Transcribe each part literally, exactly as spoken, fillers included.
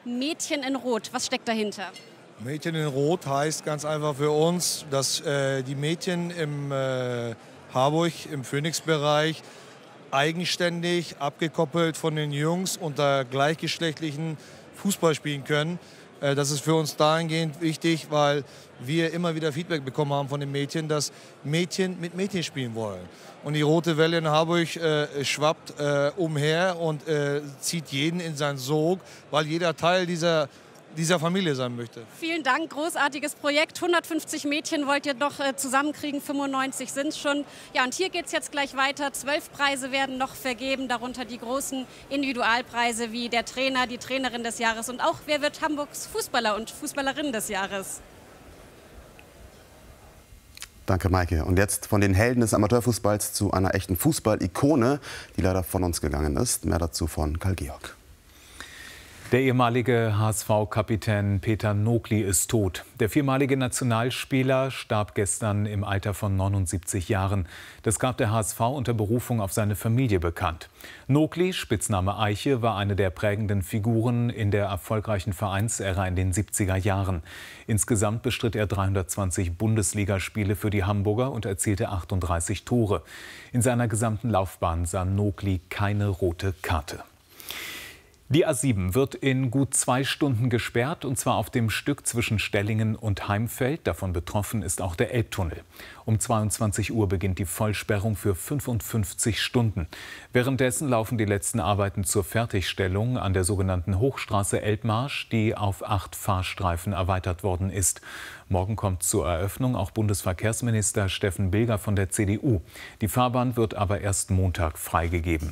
Mädchen in Rot. Was steckt dahinter? Mädchen in Rot heißt ganz einfach für uns, dass äh, die Mädchen im äh, Harburg, im Phoenix-Bereich, eigenständig, abgekoppelt von den Jungs unter gleichgeschlechtlichen Fußball spielen können. Äh, das ist für uns dahingehend wichtig, weil wir immer wieder Feedback bekommen haben von den Mädchen, dass Mädchen mit Mädchen spielen wollen. Und die rote Welle in Harburg äh, schwappt äh, umher und äh, zieht jeden in seinen Sog, weil jeder Teil dieser dieser Familie sein möchte. Vielen Dank, großartiges Projekt. hundertfünfzig Mädchen wollt ihr noch äh, zusammenkriegen, fünfundneunzig sind es schon. Ja, und hier geht es jetzt gleich weiter. Zwölf Preise werden noch vergeben, darunter die großen Individualpreise wie der Trainer, die Trainerin des Jahres und auch wer wird Hamburgs Fußballer und Fußballerin des Jahres. Danke, Maike. Und jetzt von den Helden des Amateurfußballs zu einer echten Fußball-Ikone, die leider von uns gegangen ist. Mehr dazu von Karl-Georg. Der ehemalige H S V-Kapitän Peter Nokli ist tot. Der viermalige Nationalspieler starb gestern im Alter von neunundsiebzig Jahren. Das gab der H S V unter Berufung auf seine Familie bekannt. Nokli, Spitzname Eiche, war eine der prägenden Figuren in der erfolgreichen Vereinsära in den siebziger Jahren. Insgesamt bestritt er dreihundertzwanzig Bundesligaspiele für die Hamburger und erzielte achtunddreißig Tore. In seiner gesamten Laufbahn sah Nokli keine rote Karte. Die A sieben wird in gut zwei Stunden gesperrt, und zwar auf dem Stück zwischen Stellingen und Heimfeld. Davon betroffen ist auch der Elbtunnel. Um zweiundzwanzig Uhr beginnt die Vollsperrung für fünfundfünfzig Stunden. Währenddessen laufen die letzten Arbeiten zur Fertigstellung an der sogenannten Hochstraße Elbmarsch, die auf acht Fahrstreifen erweitert worden ist. Morgen kommt zur Eröffnung auch Bundesverkehrsminister Steffen Bilger von der C D U. Die Fahrbahn wird aber erst Montag freigegeben.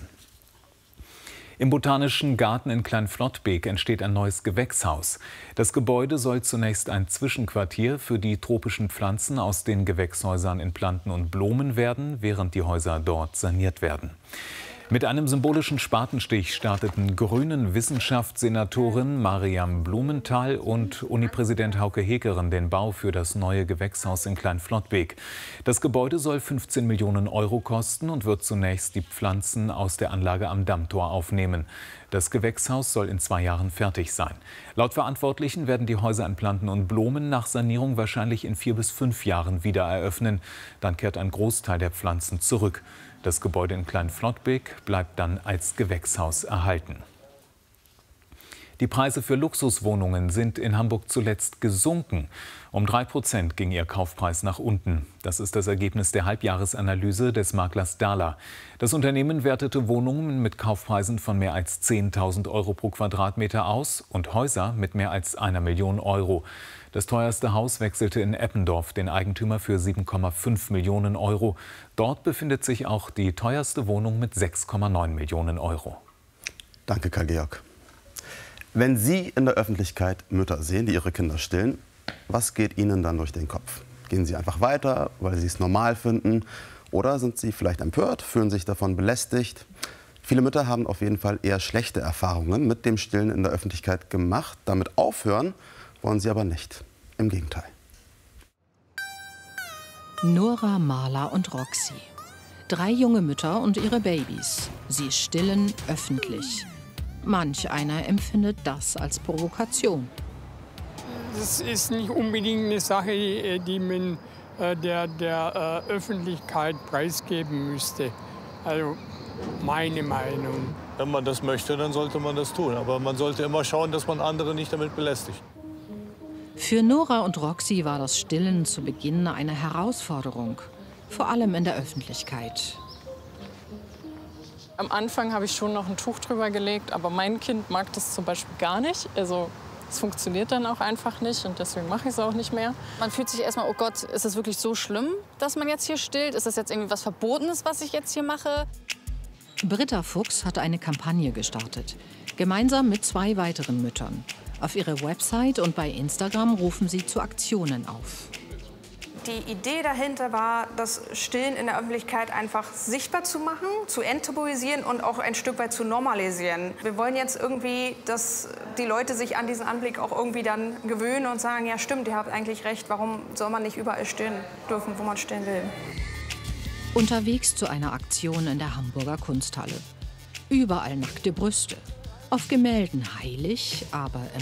Im Botanischen Garten in Kleinflottbek entsteht ein neues Gewächshaus. Das Gebäude soll zunächst ein Zwischenquartier für die tropischen Pflanzen aus den Gewächshäusern in Planten und Blumen werden, während die Häuser dort saniert werden. Mit einem symbolischen Spatenstich starteten Grünen Wissenschaftssenatorin Mariam Blumenthal und Unipräsident Hauke Hekeren den Bau für das neue Gewächshaus in Kleinflottbek. Das Gebäude soll fünfzehn Millionen Euro kosten und wird zunächst die Pflanzen aus der Anlage am Dammtor aufnehmen. Das Gewächshaus soll in zwei Jahren fertig sein. Laut Verantwortlichen werden die Häuser in Planten und Blumen nach Sanierung wahrscheinlich in vier bis fünf Jahren wieder eröffnen. Dann kehrt ein Großteil der Pflanzen zurück. Das Gebäude in Kleinflottbek bleibt dann als Gewächshaus erhalten. Die Preise für Luxuswohnungen sind in Hamburg zuletzt gesunken. Um drei Prozent ging ihr Kaufpreis nach unten. Das ist das Ergebnis der Halbjahresanalyse des Maklers Dahler. Das Unternehmen wertete Wohnungen mit Kaufpreisen von mehr als zehntausend Euro pro Quadratmeter aus und Häuser mit mehr als einer Million Euro. Das teuerste Haus wechselte in Eppendorf den Eigentümer für sieben Komma fünf Millionen Euro. Dort befindet sich auch die teuerste Wohnung mit sechs Komma neun Millionen Euro. Danke, Karl-Georg. Wenn Sie in der Öffentlichkeit Mütter sehen, die ihre Kinder stillen, was geht Ihnen dann durch den Kopf? Gehen Sie einfach weiter, weil Sie es normal finden? Oder sind Sie vielleicht empört, fühlen sich davon belästigt? Viele Mütter haben auf jeden Fall eher schlechte Erfahrungen mit dem Stillen in der Öffentlichkeit gemacht. Damit aufhören wollen sie aber nicht. Im Gegenteil. Nora, Marla und Roxy. Drei junge Mütter und ihre Babys. Sie stillen öffentlich. Manch einer empfindet das als Provokation. Das ist nicht unbedingt eine Sache, die man der, der Öffentlichkeit preisgeben müsste. Also meine Meinung. Wenn man das möchte, dann sollte man das tun. Aber man sollte immer schauen, dass man andere nicht damit belästigt. Für Nora und Roxy war das Stillen zu Beginn eine Herausforderung. Vor allem in der Öffentlichkeit. Am Anfang habe ich schon noch ein Tuch drüber gelegt, aber mein Kind mag das zum Beispiel gar nicht. Also es funktioniert dann auch einfach nicht und deswegen mache ich es auch nicht mehr. Man fühlt sich erstmal, oh Gott, ist es wirklich so schlimm, dass man jetzt hier stillt? Ist das jetzt irgendwie was Verbotenes, was ich jetzt hier mache? Britta Fuchs hat eine Kampagne gestartet, gemeinsam mit zwei weiteren Müttern. Auf ihrer Website und bei Instagram rufen sie zu Aktionen auf. Die Idee dahinter war, das Stillen in der Öffentlichkeit einfach sichtbar zu machen, zu enttabuisieren und auch ein Stück weit zu normalisieren. Wir wollen jetzt irgendwie, dass die Leute sich an diesen Anblick auch irgendwie dann gewöhnen und sagen, ja stimmt, ihr habt eigentlich recht, warum soll man nicht überall stillen dürfen, wo man stillen will. Unterwegs zu einer Aktion in der Hamburger Kunsthalle. Überall nackte Brüste. Auf Gemälden heilig, aber im